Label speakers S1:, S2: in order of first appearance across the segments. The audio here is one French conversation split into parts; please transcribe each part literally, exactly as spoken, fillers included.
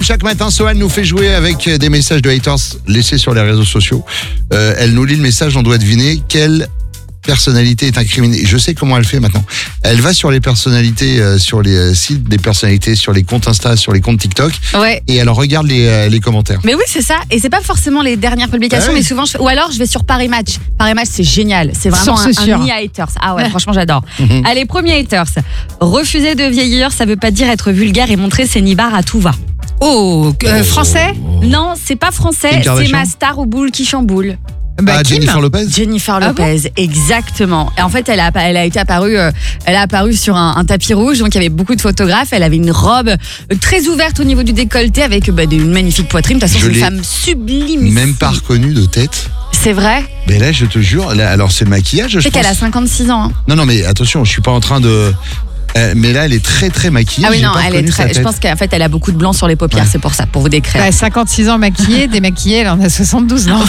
S1: chaque matin, Sohan nous fait jouer avec des messages de haters laissés sur les réseaux sociaux. Euh, elle nous lit le message, on doit deviner quelle personnalité est incriminée. Je sais comment elle fait maintenant. Elle va sur les personnalités, euh, sur les euh, sites des personnalités, sur les comptes Insta, sur les comptes TikTok,
S2: Ouais.
S1: et elle regarde les, euh, les commentaires.
S2: Mais oui, c'est ça. Et c'est pas forcément les dernières publications,
S1: Ah ouais.
S2: mais souvent, je... ou alors je vais sur Paris Match. Paris Match, c'est génial. C'est vraiment
S3: Source
S2: un,
S3: sûre.
S2: un nid à haters. Ah ouais, franchement, j'adore.
S1: Mhm.
S2: Allez, premier haters. Refuser de vieillir, ça veut pas dire être vulgaire et montrer ses nibards à tout va.
S3: Oh, euh, français
S2: Non, c'est pas français,
S1: Kim
S2: c'est
S1: Kardashian.
S2: ma star aux boules qui chamboule.
S3: Bah,
S1: Ah,
S3: Kim.
S1: Jennifer Lopez.
S2: Jennifer
S3: Ah
S2: Lopez, exactement. Et en fait, elle a, elle a été apparue, euh, elle a apparu sur un, un tapis rouge, donc il y avait beaucoup de photographes. Elle avait une robe euh, très ouverte au niveau du décolleté avec bah, une magnifique poitrine. De toute façon,
S1: Je
S2: c'est une
S1: l'ai
S2: femme sublime.
S1: Même pas reconnue de tête.
S2: C'est vrai.
S1: Mais là, je te jure, là, alors c'est le maquillage, je
S2: C'est
S1: pense.
S2: qu'elle a cinquante-six ans. hein.
S1: Non, non, mais attention, je suis pas en train de. Euh, mais là, elle est très, très maquillée.
S2: Ah oui,
S1: j'ai
S2: non,
S1: pas
S2: elle est
S1: reconnu sa
S2: très. Je
S1: tête.
S2: pense qu'en fait, elle a beaucoup de blanc sur les paupières.
S1: Ouais.
S2: C'est pour ça, pour vous décrire.
S3: Bah, cinquante-six ans maquillée, démaquillée, elle en a soixante-douze, non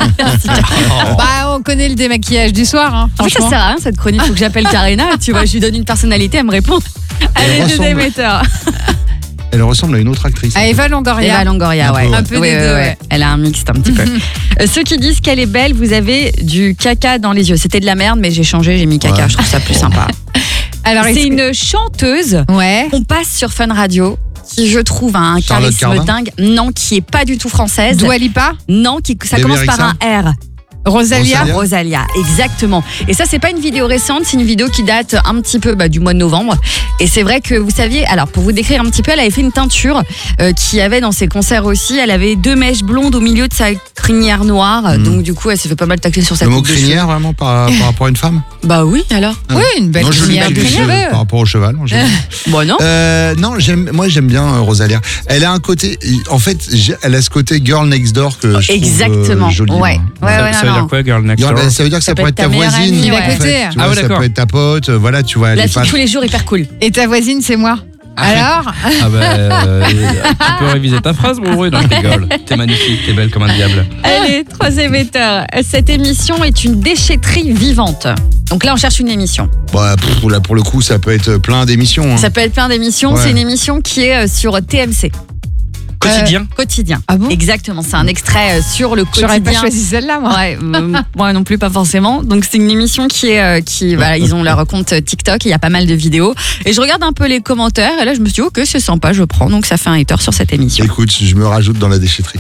S3: Bah, on connaît le démaquillage du soir, hein,
S2: En fait, ça
S3: franchement.
S2: sert à rien cette chronique. Faut que j'appelle Karina. Tu vois, je lui donne une personnalité, elle me répond. Allez,
S1: ressemble.
S2: deuxième émetteur.
S1: Elle ressemble à une autre actrice.
S3: À Eva Longoria.
S2: Eva Longoria,
S1: Un
S2: ouais.
S1: peu, ouais.
S3: Un peu des deux, ouais.
S2: Elle a un mixte un petit peu. Euh, Ceux qui disent qu'elle est belle, vous avez du caca dans les yeux. C'était de la merde, mais j'ai changé, j'ai mis caca.
S1: Ouais.
S2: Je trouve ça plus sympa.
S3: Alors, est-ce
S2: C'est
S3: que-
S2: une chanteuse.
S3: Ouais.
S2: On passe sur Fun Radio. Qui je trouve a un
S1: Charlotte
S2: charisme
S1: Cardin.
S2: dingue. Non, qui est pas du tout française.
S3: Dua Lipa,
S2: Non, qui ça
S1: Bébé
S2: commence par un
S1: Rexha.
S2: R.
S3: Rosalia.
S1: Rosalia.
S2: Rosalia, exactement. Et ça, c'est pas une vidéo récente, c'est une vidéo qui date un petit peu bah, du mois de novembre. Et c'est vrai que vous saviez, alors pour vous décrire un petit peu, elle avait fait une teinture euh, qui avait dans ses concerts aussi. Elle avait deux mèches blondes au milieu de sa crinière noire.
S1: Mhm.
S2: Donc du coup, elle s'est fait pas mal tacler sur sa
S1: Le mot
S2: coupe de
S1: crinière, vraiment, par, par rapport à une femme.
S2: cheveux. Bah oui, alors.
S3: Oui, une belle
S1: Non, je
S3: crinière
S1: l'ai
S3: de
S1: dit,
S3: cheveux.
S1: par rapport au cheval. en général.
S2: Bon non.
S1: Euh, non, j'aime, moi j'aime bien euh, Rosalia. Elle a un côté, en fait, j'ai- elle a ce côté girl next door que je trouve
S2: Exactement.
S1: euh, joli.
S2: ouais.
S1: moi.
S2: Ouais,
S4: ça
S2: ouais,
S4: ça
S2: non,
S4: veut
S2: non.
S4: dire quoi, Girl Next
S1: Girl,
S4: Door
S1: bah, ça veut dire que ça,
S2: Ça peut
S1: pourrait
S2: être
S1: être ta
S2: ta meilleure
S1: voisine.
S2: amie,
S3: ouais.
S1: en fait,
S3: Côté.
S1: tu vois,
S4: Ah ouais,
S1: ça
S4: d'accord.
S1: peut être ta pote. euh, Voilà, tu vois, elle
S2: La
S1: est
S2: fille
S1: pas.
S2: tous les jours hyper cool.
S3: Et ta voisine, c'est moi. Alors
S4: Ah bah, euh, tu peux réviser ta phrase, mon bruit. Non, je rigole. T'es magnifique, t'es belle comme un diable.
S2: Allez, troisième émetteur. Cette émission est une déchetterie vivante. Donc là, on cherche une émission.
S1: Bah, pff, là, pour le coup, ça peut être plein d'émissions. hein.
S2: Ça peut être plein d'émissions.
S1: Ouais.
S2: C'est une émission qui est euh, sur T M C.
S4: Quotidien.
S2: Quotidien.
S3: Ah bon
S2: Exactement. C'est un extrait euh, sur le
S3: J'aurais pas
S2: quotidien.
S3: choisi celle-là, moi.
S2: Ouais, euh, moi non plus, pas forcément. Donc c'est une émission qui est, euh, qui, voilà, ils ont leur compte TikTok. Il y a pas mal de vidéos. Et je regarde un peu les commentaires. Et là, je me suis dit, ok, c'est sympa, je prends. Donc ça fait un hater sur cette émission.
S1: Écoute, je me rajoute dans la déchetterie.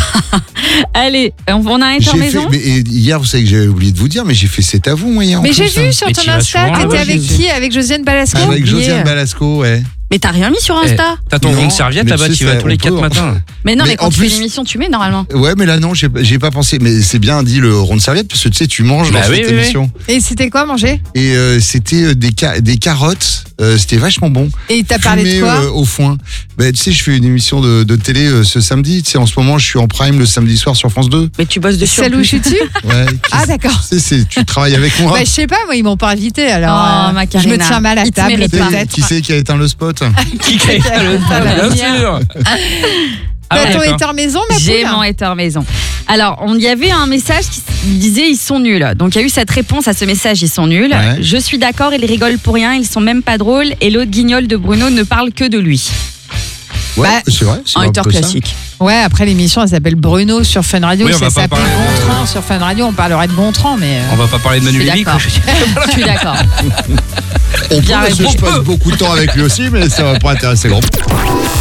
S2: Allez, on on a un hater
S1: J'ai fait,
S2: maison.
S1: mais et hier, vous savez que j'ai oublié de vous dire, mais j'ai fait C'est à vous, moi, hier. en
S3: Mais j'ai
S1: plus, hein.
S3: vu sur
S4: Mais
S3: ton
S4: tu vas
S3: Insta,
S4: souvent,
S3: t'étais
S4: ouais,
S3: avec
S4: j'ai
S3: qui Avec Josiane Balasco
S1: Avec Josiane
S3: Yeah.
S1: Balasco, ouais.
S2: Mais t'as rien mis sur
S4: Eh,
S2: Insta.
S4: T'as ton
S1: Non,
S4: rond de serviette
S1: mais
S4: là-bas,
S1: tu
S4: tu
S1: sais,
S4: vas
S1: ça,
S4: tous les
S1: on
S4: quatre
S1: peut-
S4: matins.
S2: Mais non, mais,
S1: Mais
S2: quand
S1: en
S2: tu fais
S1: plus-
S2: l'émission, tu mets normalement.
S1: Ouais, mais là, non, j'ai j'ai pas pensé. Mais c'est bien dit le rond de serviette, parce que tu sais, tu manges
S4: Bah
S1: dans
S4: oui,
S1: cette
S4: oui, oui.
S1: émission.
S3: Et c'était quoi manger
S1: Et euh, c'était euh, des, ca- des carottes, euh, c'était vachement bon.
S3: Et t'as parlé de
S1: Fumé,
S3: quoi
S1: euh, au foin. Bah, tu sais, je fais une émission de, de télé euh, ce samedi. Tu sais, en ce moment, je suis en prime le samedi soir sur France deux.
S2: Mais tu bosses dessus. en
S3: Celle où
S2: plus.
S3: je suis dessus
S1: Ouais, qui-
S3: Ah, d'accord.
S1: Tu sais, c'est- tu travailles avec moi.
S3: Bah, je sais pas, moi, ils m'ont pas invité, alors
S2: Oh,
S3: euh,
S2: ma
S3: je me
S2: Karina.
S3: tiens mal à
S2: Ils te
S3: table,
S2: méritent pas.
S3: peut-être.
S1: Qui c'est qui a éteint le spot?
S4: Qui crée le
S3: la
S4: Bien sûr. Ah
S3: T'as
S4: ouais,
S3: ton
S4: d'accord.
S3: étard maison, ma
S2: J'ai
S3: poule
S2: mon hater maison. Alors, on y avait un message qui disait ils sont nuls. Donc il y a eu cette réponse à ce message ils sont nuls.
S1: Ouais.
S2: Je suis d'accord, ils rigolent pour rien, ils sont même pas drôles et l'autre guignol de Bruno ne parle que de lui.
S1: Ouais,
S3: Bah,
S1: c'est vrai. c'est
S2: Un
S1: un
S2: hater
S1: peu ça.
S2: classique.
S3: Ouais, après l'émission, elle s'appelle Bruno sur Fun Radio.
S4: Oui, on
S3: ça
S4: va pas
S3: s'appelle
S4: parler-
S3: Gontran sur Fun Radio. On parlerait de Gontran, mais. euh,
S4: On va pas parler de Manu
S2: Je suis
S4: Lévy, quoi.
S2: d'accord. Je suis d'accord.
S1: On peut,
S2: Bien
S1: parce que
S2: raison.
S1: je passe beaucoup de temps avec lui aussi, mais ça va pas intéresser grand.